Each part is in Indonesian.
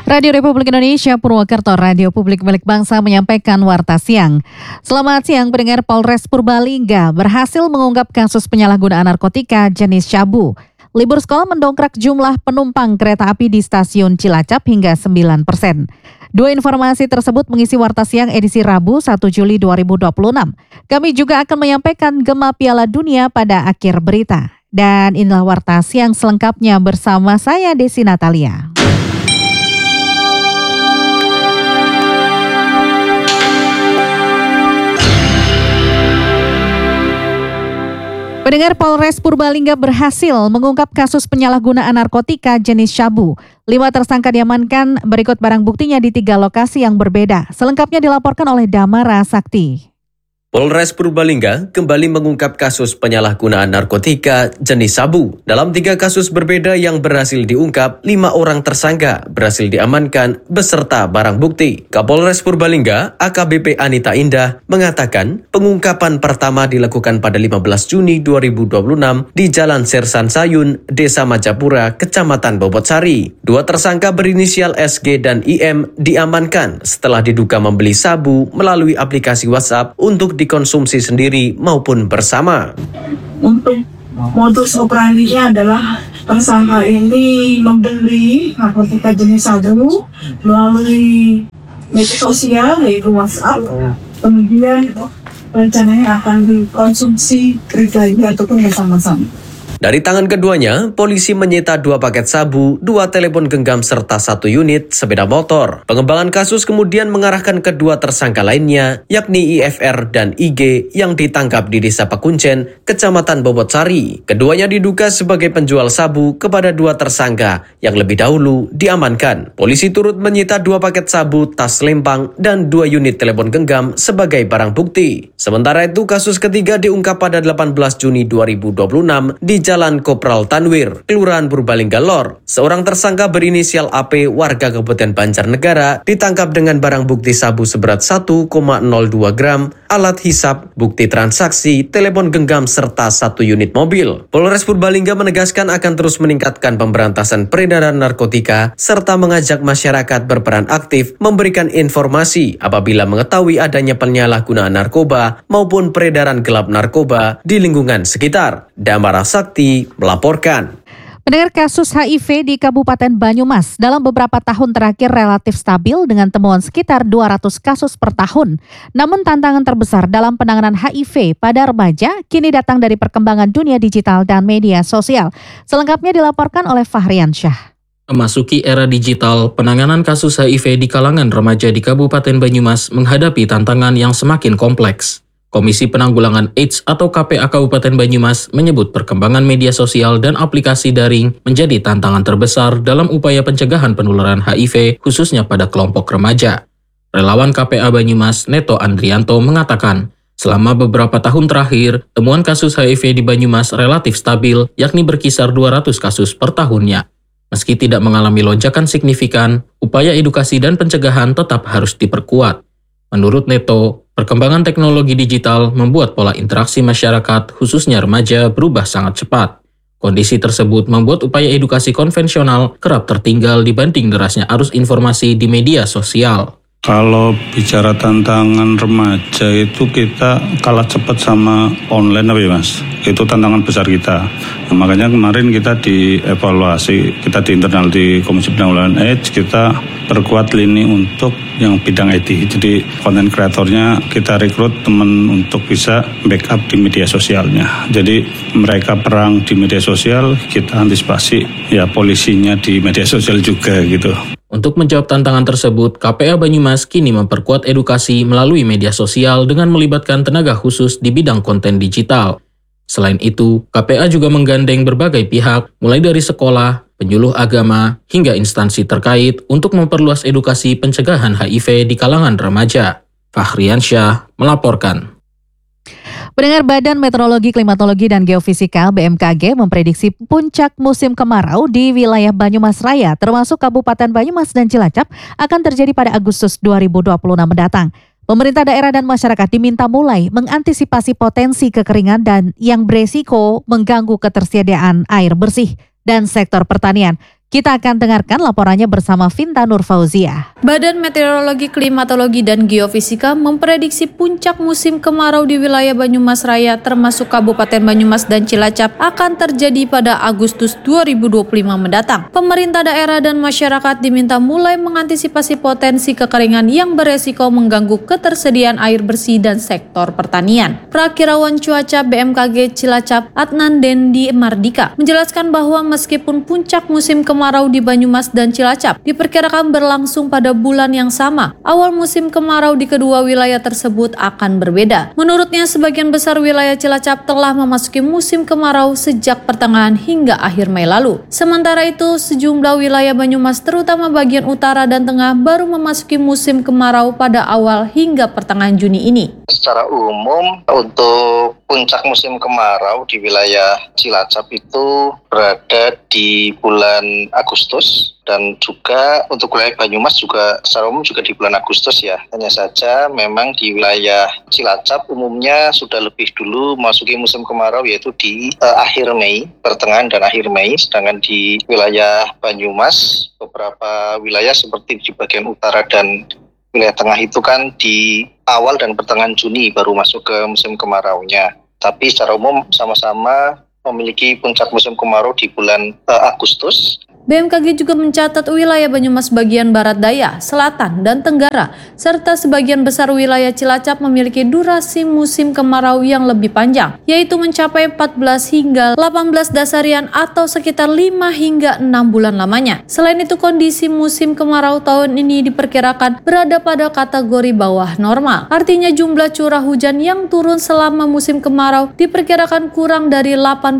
Radio Republik Indonesia Purwokerto, Radio Publik Milik Bangsa menyampaikan Warta Siang. Selamat siang, pendengar. Polres Purbalingga berhasil mengungkap kasus penyalahgunaan narkotika jenis sabu. Libur sekolah mendongkrak jumlah penumpang kereta api di stasiun Cilacap hingga 9%. Dua informasi tersebut mengisi Warta Siang edisi Rabu 1 Juli 2026. Kami juga akan menyampaikan gema Piala Dunia pada akhir berita. Dan inilah Warta Siang selengkapnya bersama saya Desi Natalia. Pendengar, Polres Purbalingga berhasil mengungkap kasus penyalahgunaan narkotika jenis sabu. 5 tersangka diamankan, berikut barang buktinya di 3 lokasi yang berbeda. Selengkapnya dilaporkan oleh Damara Sakti. Polres Purbalingga kembali mengungkap kasus penyalahgunaan narkotika jenis sabu. Dalam 3 kasus berbeda yang berhasil diungkap, 5 orang tersangka berhasil diamankan beserta barang bukti. Kapolres Purbalingga, AKBP Anita Indah, mengatakan pengungkapan pertama dilakukan pada 15 Juni 2026 di Jalan Sersan Sayun, Desa Majapura, Kecamatan Bobotsari. 2 tersangka berinisial SG dan IM diamankan setelah diduga membeli sabu melalui aplikasi WhatsApp untuk dikonsumsi sendiri maupun bersama. Untuk modus operandinya adalah tersangka ini membeli narkotika jenis sabu melalui media sosial yaitu WhatsApp. Kemudian rencananya akan dikonsumsi pribadi ataupun bersama-sama. Dari tangan keduanya, polisi menyita 2 paket sabu, 2 telepon genggam serta 1 unit sepeda motor. Pengembangan kasus kemudian mengarahkan kedua tersangka lainnya, yakni IFR dan IG yang ditangkap di Desa Pakuncen, Kecamatan Bobotsari. Keduanya diduga sebagai penjual sabu kepada 2 tersangka yang lebih dahulu diamankan. Polisi turut menyita 2 paket sabu, tas lempang, dan 2 unit telepon genggam sebagai barang bukti. Sementara itu, kasus ketiga diungkap pada 18 Juni 2026 di Jalan Kopral Tanwir, Kelurahan Purbalingga Lor. Seorang tersangka berinisial AP warga Kabupaten Banjarnegara ditangkap dengan barang bukti sabu seberat 1,02 gram, alat hisap, bukti transaksi, telepon genggam serta 1 unit mobil. Polres Purbalingga menegaskan akan terus meningkatkan pemberantasan peredaran narkotika serta mengajak masyarakat berperan aktif memberikan informasi apabila mengetahui adanya penyalahgunaan narkoba maupun peredaran gelap narkoba di lingkungan sekitar. Damara Sakti melaporkan. Pendengar, kasus HIV di Kabupaten Banyumas dalam beberapa tahun terakhir relatif stabil dengan temuan sekitar 200 kasus per tahun. Namun tantangan terbesar dalam penanganan HIV pada remaja kini datang dari perkembangan dunia digital dan media sosial. Selengkapnya dilaporkan oleh Fahrian Syah. Memasuki era digital, penanganan kasus HIV di kalangan remaja di Kabupaten Banyumas menghadapi tantangan yang semakin kompleks. Komisi Penanggulangan AIDS atau KPA Kabupaten Banyumas menyebut perkembangan media sosial dan aplikasi daring menjadi tantangan terbesar dalam upaya pencegahan penularan HIV khususnya pada kelompok remaja. Relawan KPA Banyumas, Neto Andrianto, mengatakan, selama beberapa tahun terakhir, temuan kasus HIV di Banyumas relatif stabil, yakni berkisar 200 kasus per tahunnya. Meski tidak mengalami lonjakan signifikan, upaya edukasi dan pencegahan tetap harus diperkuat. Menurut Neto, perkembangan teknologi digital membuat pola interaksi masyarakat, khususnya remaja, berubah sangat cepat. Kondisi tersebut membuat upaya edukasi konvensional kerap tertinggal dibanding derasnya arus informasi di media sosial. Kalau bicara tantangan remaja itu kita kalah cepat sama online apa ya Mas? Itu tantangan besar kita. Nah, makanya kemarin kita dievaluasi, kita di internal di Komisi Penanggulangan AIDS, kita perkuat lini untuk yang bidang IT. Jadi konten kreatornya kita rekrut teman untuk bisa backup di media sosialnya. Jadi mereka perang di media sosial, kita antisipasi ya polisinya di media sosial juga gitu. Untuk menjawab tantangan tersebut, KPA Banyumas kini memperkuat edukasi melalui media sosial dengan melibatkan tenaga khusus di bidang konten digital. Selain itu, KPA juga menggandeng berbagai pihak, mulai dari sekolah, penyuluh agama, hingga instansi terkait untuk memperluas edukasi pencegahan HIV di kalangan remaja. Fahrian Syah melaporkan. Pendengar, Badan Meteorologi, Klimatologi, dan Geofisika BMKG memprediksi puncak musim kemarau di wilayah Banyumas Raya, termasuk Kabupaten Banyumas dan Cilacap, akan terjadi pada Agustus 2026 mendatang. Pemerintah daerah dan masyarakat diminta mulai mengantisipasi potensi kekeringan dan yang beresiko mengganggu ketersediaan air bersih dan sektor pertanian. Kita akan dengarkan laporannya bersama Vinta Nurfauzia. Badan Meteorologi, Klimatologi, dan Geofisika memprediksi puncak musim kemarau di wilayah Banyumas Raya termasuk Kabupaten Banyumas dan Cilacap akan terjadi pada Agustus 2025 mendatang. Pemerintah daerah dan masyarakat diminta mulai mengantisipasi potensi kekeringan yang beresiko mengganggu ketersediaan air bersih dan sektor pertanian. Prakirawan cuaca BMKG Cilacap Adnan Dendi Mardika menjelaskan bahwa meskipun puncak musim kemarau di Banyumas dan Cilacap diperkirakan berlangsung pada bulan yang sama, awal musim kemarau di kedua wilayah tersebut akan berbeda. Menurutnya, sebagian besar wilayah Cilacap telah memasuki musim kemarau sejak pertengahan hingga akhir Mei lalu. Sementara itu, sejumlah wilayah Banyumas terutama bagian utara dan tengah baru memasuki musim kemarau pada awal hingga pertengahan Juni ini. Secara umum, untuk puncak musim kemarau di wilayah Cilacap itu berada di bulan Agustus, dan juga untuk wilayah Banyumas juga secara umum juga di bulan Agustus ya. Hanya saja memang di wilayah Cilacap umumnya sudah lebih dulu memasuki musim kemarau, yaitu di akhir Mei, pertengahan dan akhir Mei. Sedangkan di wilayah Banyumas beberapa wilayah seperti di bagian utara dan wilayah tengah itu kan di awal dan pertengahan Juni baru masuk ke musim kemaraunya. Tapi secara umum sama-sama memiliki puncak musim kemarau di bulan Agustus. BMKG juga mencatat wilayah Banyumas bagian barat daya, selatan, dan tenggara, serta sebagian besar wilayah Cilacap memiliki durasi musim kemarau yang lebih panjang, yaitu mencapai 14 hingga 18 dasarian atau sekitar 5 hingga 6 bulan lamanya. Selain itu, kondisi musim kemarau tahun ini diperkirakan berada pada kategori bawah normal. Artinya jumlah curah hujan yang turun selama musim kemarau diperkirakan kurang dari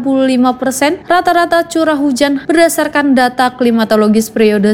85% rata-rata curah hujan berdasarkan data klimatologis periode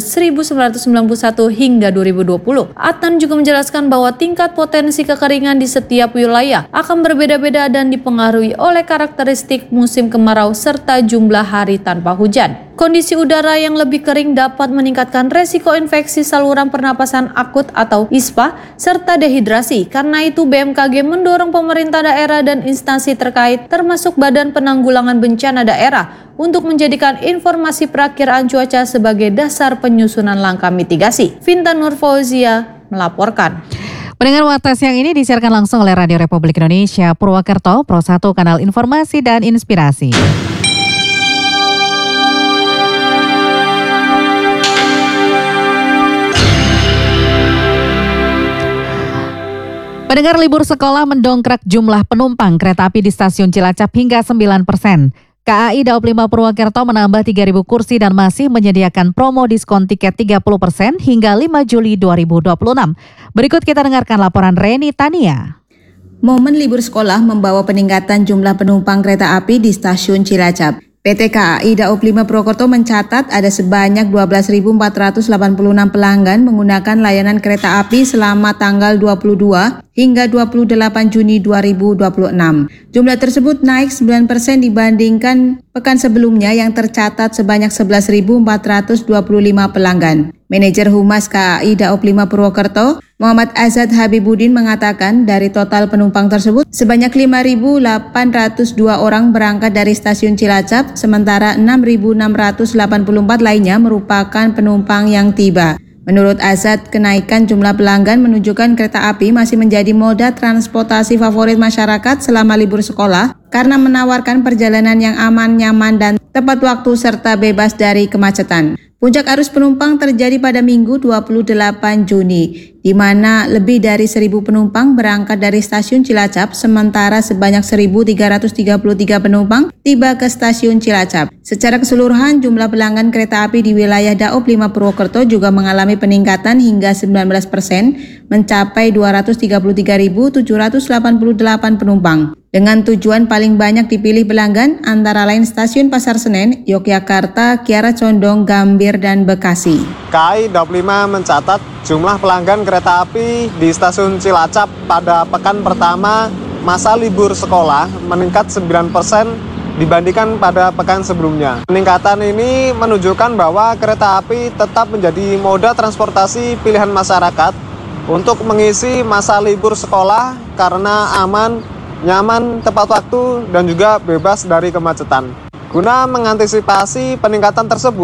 1991 hingga 2020. Adnan juga menjelaskan bahwa tingkat potensi kekeringan di setiap wilayah akan berbeda-beda dan dipengaruhi oleh karakteristik musim kemarau serta jumlah hari tanpa hujan. Kondisi udara yang lebih kering dapat meningkatkan resiko infeksi saluran pernapasan akut atau ISPA serta dehidrasi. Karena itu BMKG mendorong pemerintah daerah dan instansi terkait termasuk Badan Penanggulangan Bencana Daerah untuk menjadikan informasi perakiraan cuaca sebagai dasar penyusunan langkah mitigasi. Vinta Nurfauzia melaporkan. Pendengar Warta Siang ini disiarkan langsung oleh Radio Republik Indonesia Purwakarta, Pro 1 Kanal Informasi dan Inspirasi. Pendengar, libur sekolah mendongkrak jumlah penumpang kereta api di stasiun Cilacap hingga 9%. KAI Daob 5 Purwakarta menambah 3.000 kursi dan masih menyediakan promo diskon tiket 30% hingga 5 Juli 2026. Berikut kita dengarkan laporan Reni Tania. Momen libur sekolah membawa peningkatan jumlah penumpang kereta api di stasiun Cilacap. PT KAI Daob 5 Purwokerto mencatat ada sebanyak 12.486 pelanggan menggunakan layanan kereta api selama tanggal 22 hingga 28 Juni 2026. Jumlah tersebut naik 9% dibandingkan pekan sebelumnya yang tercatat sebanyak 11.425 pelanggan. Manajer Humas KAI Daob 5 Purwokerto, Muhammad Azad Habibudin mengatakan dari total penumpang tersebut sebanyak 5.802 orang berangkat dari stasiun Cilacap, sementara 6.684 lainnya merupakan penumpang yang tiba. Menurut Azad, kenaikan jumlah pelanggan menunjukkan kereta api masih menjadi moda transportasi favorit masyarakat selama libur sekolah karena menawarkan perjalanan yang aman, nyaman, dan tepat waktu serta bebas dari kemacetan. Puncak arus penumpang terjadi pada Minggu 28 Juni, di mana lebih dari 1.000 penumpang berangkat dari stasiun Cilacap, sementara sebanyak 1.333 penumpang tiba ke stasiun Cilacap. Secara keseluruhan, jumlah pelanggan kereta api di wilayah Daob 5 Purwokerto juga mengalami peningkatan hingga 19%, mencapai 233.788 penumpang. Dengan tujuan paling banyak dipilih pelanggan antara lain stasiun Pasar Senen, Yogyakarta, Kiara Condong, Gambir, dan Bekasi. KAI Daob 5 mencatat jumlah pelanggan kereta api di stasiun Cilacap pada pekan pertama masa libur sekolah meningkat 9% dibandingkan pada pekan sebelumnya. Peningkatan ini menunjukkan bahwa kereta api tetap menjadi moda transportasi pilihan masyarakat untuk mengisi masa libur sekolah karena aman, nyaman, tepat waktu, dan juga bebas dari kemacetan. Guna mengantisipasi peningkatan tersebut,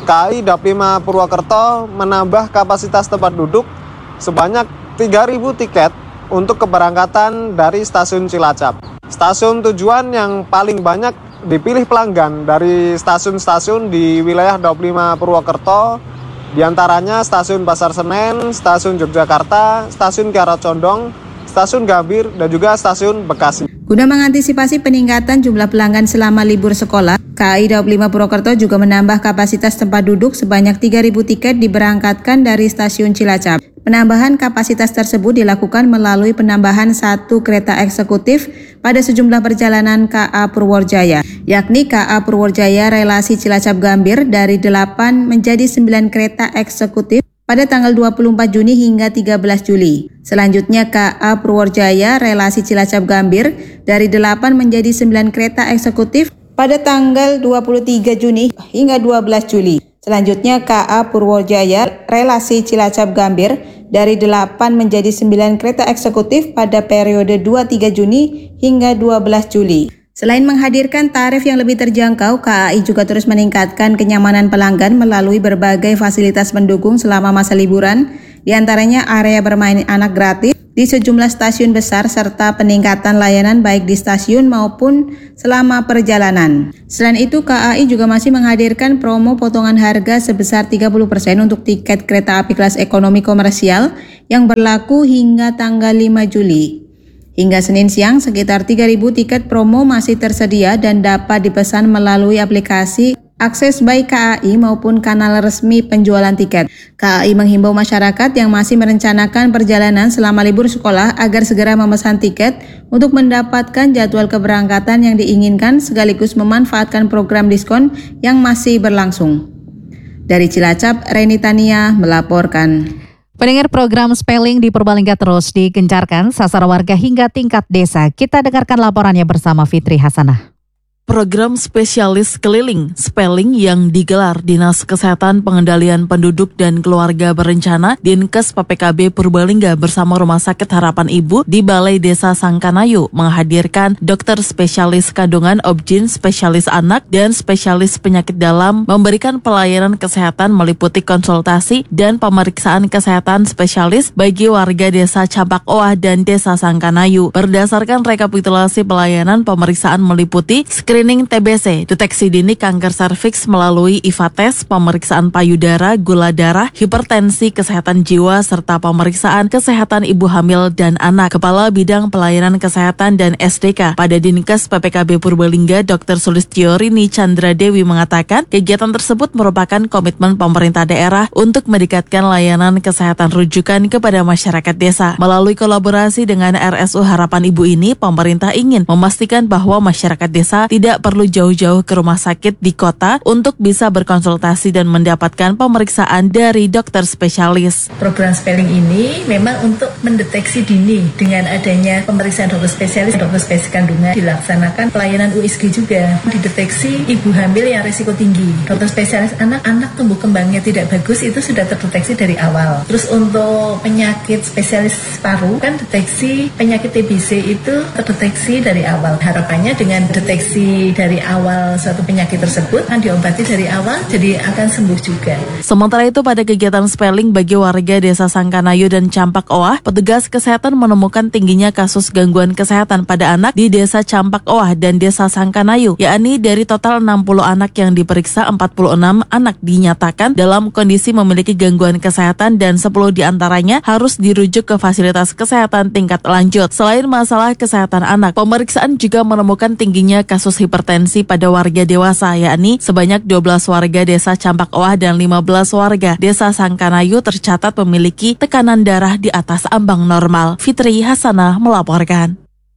KAI Daop 5 Purwokerto menambah kapasitas tempat duduk sebanyak 3.000 tiket untuk keberangkatan dari stasiun Cilacap. Stasiun tujuan yang paling banyak dipilih pelanggan dari stasiun-stasiun di wilayah Daop 5 Purwokerto, diantaranya Stasiun Pasar Senen, Stasiun Yogyakarta, Stasiun Kiara Condong, Stasiun Gambir, dan juga Stasiun Bekasi. Guna mengantisipasi peningkatan jumlah pelanggan selama libur sekolah, KAI Daop 5 Purwokerto juga menambah kapasitas tempat duduk sebanyak 3.000 tiket diberangkatkan dari stasiun Cilacap. Penambahan kapasitas tersebut dilakukan melalui penambahan 1 kereta eksekutif pada sejumlah perjalanan KA Purwodjaya, yakni KA Purwodjaya relasi Cilacap Gambir dari 8 menjadi 9 kereta eksekutif pada tanggal 24 Juni hingga 13 Juli. Selanjutnya KA Purwodjaya relasi Cilacap Gambir dari 8 menjadi 9 kereta eksekutif pada tanggal 23 Juni hingga 12 Juli. Selanjutnya KA Purwodjaya relasi Cilacap Gambir dari 8 menjadi 9 kereta eksekutif pada periode 23 Juni hingga 12 Juli. Selain menghadirkan tarif yang lebih terjangkau, KAI juga terus meningkatkan kenyamanan pelanggan melalui berbagai fasilitas pendukung selama masa liburan, diantaranya area bermain anak gratis di sejumlah stasiun besar serta peningkatan layanan baik di stasiun maupun selama perjalanan. Selain itu, KAI juga masih menghadirkan promo potongan harga sebesar 30% untuk tiket kereta api kelas ekonomi komersial yang berlaku hingga tanggal 5 Juli. Hingga Senin siang, sekitar 3.000 tiket promo masih tersedia dan dapat dipesan melalui aplikasi akses baik KAI maupun kanal resmi penjualan tiket. KAI menghimbau masyarakat yang masih merencanakan perjalanan selama libur sekolah agar segera memesan tiket untuk mendapatkan jadwal keberangkatan yang diinginkan sekaligus memanfaatkan program diskon yang masih berlangsung. Dari Cilacap, Reni Tania melaporkan. Pendengar, program spelling di Purbalingga terus digencarkan sasar warga hingga tingkat desa. Kita dengarkan laporannya bersama Fitri Hasanah. Program spesialis keliling spelling yang digelar Dinas Kesehatan Pengendalian Penduduk dan Keluarga Berencana Dinkes PPKB Purbalingga bersama Rumah Sakit Harapan Ibu di Balai Desa Sangkanayu menghadirkan dokter spesialis kandungan, obgyn, spesialis anak, dan spesialis penyakit dalam memberikan pelayanan kesehatan meliputi konsultasi dan pemeriksaan kesehatan spesialis bagi warga Desa Campak Oah dan Desa Sangkanayu. Berdasarkan rekapitulasi pelayanan, pemeriksaan meliputi screening TBC, deteksi dini kanker serviks melalui IVA tes, pemeriksaan payudara, gula darah, hipertensi, kesehatan jiwa, serta pemeriksaan kesehatan ibu hamil dan anak. Kepala Bidang Pelayanan Kesehatan dan SDK pada Dinkes PPKB Purbalingga, Dr. Sulistyorini Chandra Dewi mengatakan, kegiatan tersebut merupakan komitmen pemerintah daerah untuk mendekatkan layanan kesehatan rujukan kepada masyarakat desa. Melalui kolaborasi dengan RSU Harapan Ibu ini, pemerintah ingin memastikan bahwa masyarakat desa tidak perlu jauh-jauh ke rumah sakit di kota untuk bisa berkonsultasi dan mendapatkan pemeriksaan dari dokter spesialis. Program spelling ini memang untuk mendeteksi dini dengan adanya pemeriksaan dokter spesialis kandungan, dilaksanakan pelayanan USG juga, dideteksi ibu hamil yang risiko tinggi. Dokter spesialis anak tumbuh kembangnya tidak bagus itu sudah terdeteksi dari awal. Terus untuk penyakit spesialis paru kan deteksi penyakit TBC itu terdeteksi dari awal. Harapannya dengan deteksi dari awal suatu penyakit tersebut kan diobati dari awal, jadi akan sembuh juga. Sementara itu pada kegiatan spelling bagi warga Desa Sangkanayu dan Campak Oah, petugas kesehatan menemukan tingginya kasus gangguan kesehatan pada anak di Desa Campak Oah dan Desa Sangkanayu, yakni dari total 60 anak yang diperiksa, 46 anak dinyatakan dalam kondisi memiliki gangguan kesehatan dan 10 diantaranya harus dirujuk ke fasilitas kesehatan tingkat lanjut. Selain masalah kesehatan anak, pemeriksaan juga menemukan tingginya kasus hipertensi pada warga dewasa, yakni sebanyak 12 warga Desa Campak Oah dan 15 warga Desa Sangkanayu tercatat memiliki tekanan darah di atas ambang normal. Fitri Hasanah melaporkan.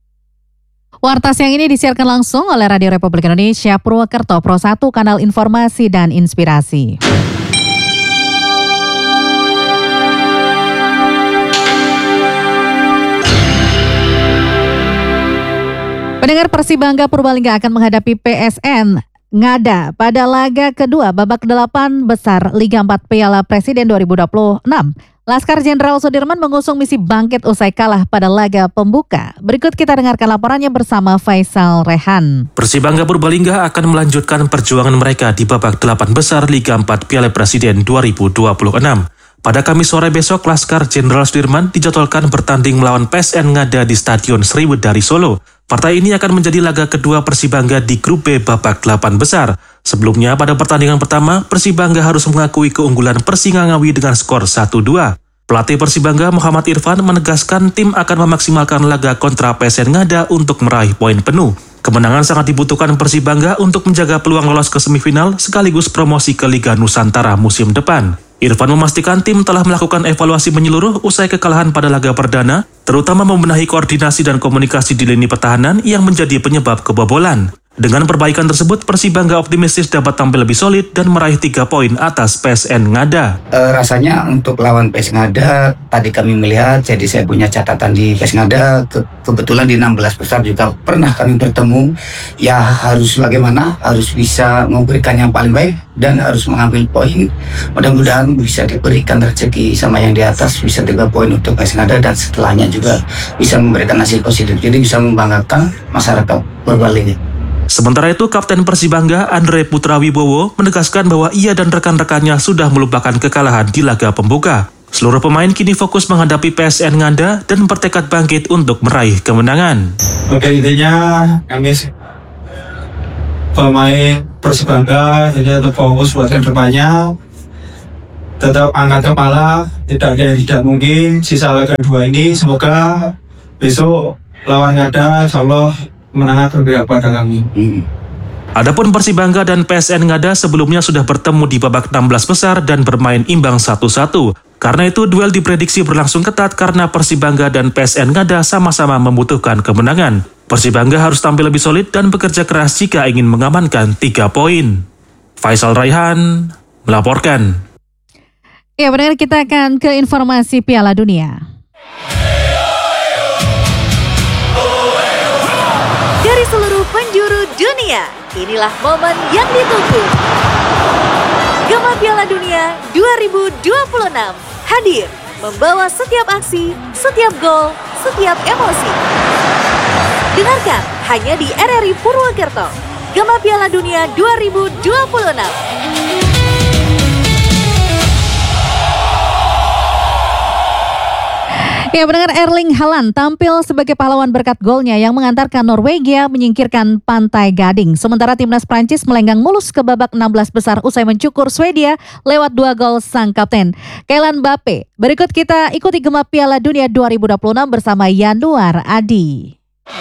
Warta siang ini disiarkan langsung oleh Radio Republik Indonesia Purwokerto Pro 1, kanal informasi dan inspirasi. Pendengar, Persibangga Purbalingga akan menghadapi PSN Ngada pada laga kedua babak 8 besar Liga 4 Piala Presiden 2026. Laskar Jenderal Sudirman mengusung misi bangkit usai kalah pada laga pembuka. Berikut kita dengarkan laporannya bersama Faisal Rehan. Persibangga Purbalingga akan melanjutkan perjuangan mereka di babak 8 besar Liga 4 Piala Presiden 2026. Pada Kamis sore besok, Laskar Jenderal Sudirman dijadwalkan bertanding melawan PSN Ngada di Stadion Sriwedari Solo. Partai ini akan menjadi laga kedua Persibangga di grup B babak 8 besar. Sebelumnya pada pertandingan pertama, Persibangga harus mengakui keunggulan Persingangawi dengan skor 1-2. Pelatih Persibangga Muhammad Irfan menegaskan tim akan memaksimalkan laga kontra PSN Ngada untuk meraih poin penuh. Kemenangan sangat dibutuhkan Persibangga untuk menjaga peluang lolos ke semifinal sekaligus promosi ke Liga Nusantara musim depan. Irfan memastikan tim telah melakukan evaluasi menyeluruh usai kekalahan pada laga perdana, terutama membenahi koordinasi dan komunikasi di lini pertahanan yang menjadi penyebab kebobolan. Dengan perbaikan tersebut, Persibangga optimistis dapat tampil lebih solid dan meraih 3 poin atas PSN Ngada. Rasanya untuk lawan PSN Ngada, tadi kami melihat, jadi saya punya catatan di PSN Ngada, kebetulan di 16 besar juga pernah kami bertemu. Ya harus bagaimana, harus bisa memberikan yang paling baik dan harus mengambil poin. Mudah-mudahan bisa diberikan rezeki sama yang di atas, bisa 3 poin untuk PSN Ngada dan setelahnya juga bisa memberikan hasil positif. Jadi bisa membanggakan masyarakat Purbalingga. Sementara itu, Kapten Persibangga Andre Putra Wibowo menegaskan bahwa ia dan rekan-rekannya sudah melupakan kekalahan di laga pembuka. Seluruh pemain kini fokus menghadapi PSN Ngada dan bertekad bangkit untuk meraih kemenangan. Oke, intinya kami pemain Persibangga jadi tetap fokus buat ke depannya, tetap angkat kepala, tidak ada yang tidak mungkin. Sisa laga kedua ini semoga besok lawan Ngada insya Allah menang terbaik pada kami. Adapun Persibangga dan PSN Ngada sebelumnya sudah bertemu di babak 16 besar dan bermain imbang 1-1. Karena itu duel diprediksi berlangsung ketat karena Persibangga dan PSN Ngada sama-sama membutuhkan kemenangan. Persibangga harus tampil lebih solid dan bekerja keras jika ingin mengamankan 3 poin. Faisal Raihan melaporkan. Ya, benar, kita akan ke informasi Piala Dunia. Dari seluruh penjuru dunia, inilah momen yang ditunggu. Gema Piala Dunia 2026 hadir membawa setiap aksi, setiap gol, setiap emosi. Dengarkan hanya di RRI Purwokerto. Gema Piala Dunia 2026. Ya, pendengar, Erling Haaland tampil sebagai pahlawan berkat golnya yang mengantarkan Norwegia menyingkirkan Pantai Gading. Sementara timnas Prancis melenggang mulus ke babak 16 besar usai mencukur Swedia lewat 2 gol sang kapten, Kylian Mbappe. Berikut kita ikuti Gema Piala Dunia 2026 bersama Yanuar Adi.